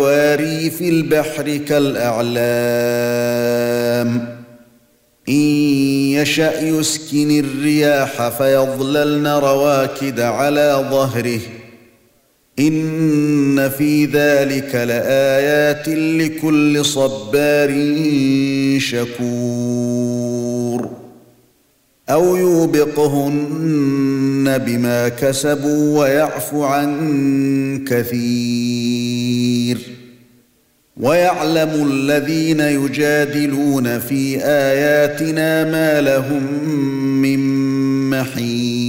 الجواري في البحر كالأعلام إن يشأ يسكن الرياح فيظللن رواكد على ظهره إن في ذلك لآيات لكل صبار شكور أو يوبقهن بما كسبوا ويعفو عن كثير ويعلم الذين يجادلون في آياتنا ما لهم من محيص